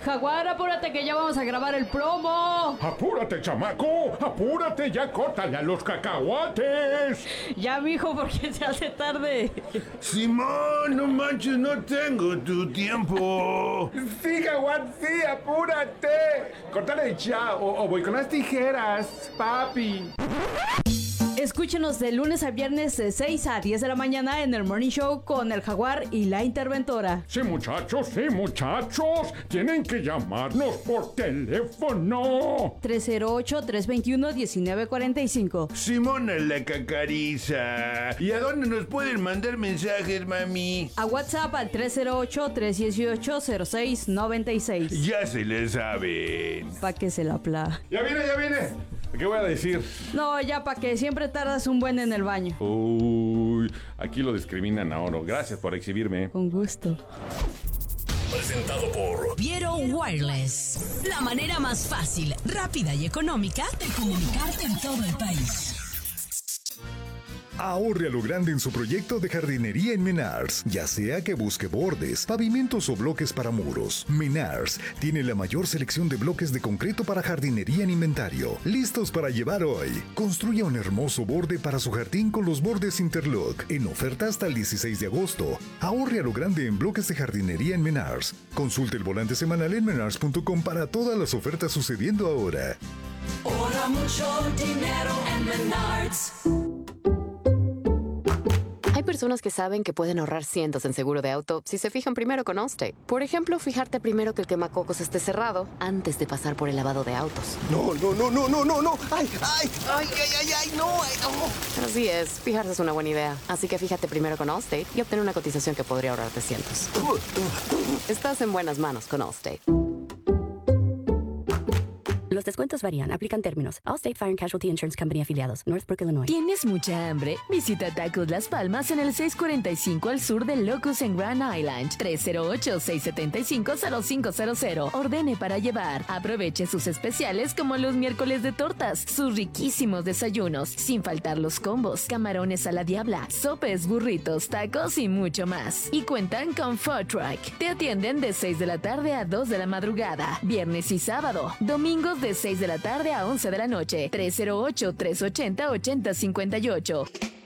Jaguar, apúrate que ya vamos a grabar el promo. ¡Apúrate, chamaco! ¡Apúrate! ¡Ya córtale a los cacahuates! Ya, mijo, porque se hace tarde. Simón, no manches, no tengo tu tiempo. ¡Sí, Jaguar, sí! ¡Apúrate! ¡Córtale ya! O voy con las tijeras, papi. Escúchenos de lunes a viernes de 6 a 10 de la mañana en el Morning Show con el Jaguar y la Interventora. Sí, muchachos, tienen que llamarnos por teléfono. 308-321-1945. Simona la cacariza. ¿Y a dónde nos pueden mandar mensajes, mami? A WhatsApp al 308-318-0696. Ya se le saben. Pa' que se la pla. Ya viene. ¿Qué voy a decir? No, ya pa' que siempre tardas un buen en el baño. Uy, aquí lo discriminan a oro. Gracias por exhibirme. Con gusto. Presentado por Viero Wireless. La manera más fácil, rápida y económica de comunicarte en todo el país. Ahorre a lo grande en su proyecto de jardinería en Menards, ya sea que busque bordes, pavimentos o bloques para muros. Menards tiene la mayor selección de bloques de concreto para jardinería en inventario, listos para llevar hoy. Construya un hermoso borde para su jardín con los bordes Interlock, en oferta hasta el 16 de agosto. Ahorre a lo grande en bloques de jardinería en Menards. Consulte el volante semanal en menards.com para todas las ofertas sucediendo ahora. Ahorra mucho dinero en Menards. Hay personas que saben que pueden ahorrar cientos en seguro de auto si se fijan primero con Allstate. Por ejemplo, fijarte primero que el quemacocos esté cerrado antes de pasar por el lavado de autos. No. ¡Ay, no! Así es, fijarse es una buena idea. Así que fíjate primero con Allstate y obtén una cotización que podría ahorrarte cientos. Estás en buenas manos con Allstate. Los descuentos varían. Aplican términos. Allstate Fire and Casualty Insurance Company afiliados. Northbrook, Illinois. ¿Tienes mucha hambre? Visita Tacos Las Palmas en el 645 al sur del Locus en Grand Island. 308-675-0500. Ordene para llevar. Aproveche sus especiales como los miércoles de tortas, sus riquísimos desayunos, sin faltar los combos, camarones a la diabla, sopes, burritos, tacos y mucho más. Y cuentan con Food Truck. Te atienden de 6 de la tarde a 2 de la madrugada, viernes y sábado, domingos de 6 de la tarde a 11 de la noche. 308-380-8058.